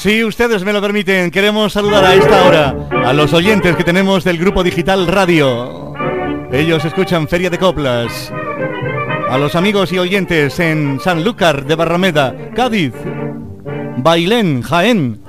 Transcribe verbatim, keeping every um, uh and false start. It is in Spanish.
Si ustedes me lo permiten, queremos saludar a esta hora a los oyentes que tenemos del Grupo Digital Radio. Ellos escuchan Feria de Coplas. A los amigos y oyentes en Sanlúcar de Barrameda, Cádiz, Bailén, Jaén,